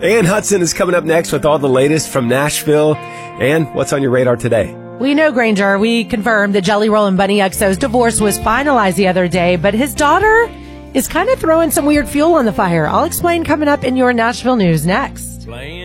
Ann Hudson is coming up next with all the latest from Nashville. And what's on your radar today? We know, Granger, we confirmed that Jelly Roll and Bunny XO's divorce was finalized the other day, but his daughter is kind of throwing some weird fuel on the fire. I'll explain coming up in your Nashville news next.